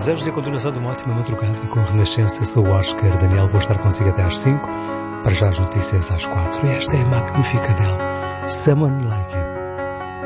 Desejo-lhe a continuação de uma ótima madrugada com a Renascença. Sou o Oscar Daniel, vou estar consigo até às 5, para já as notícias às 4. E esta é a magnífica dele, Someone Like You.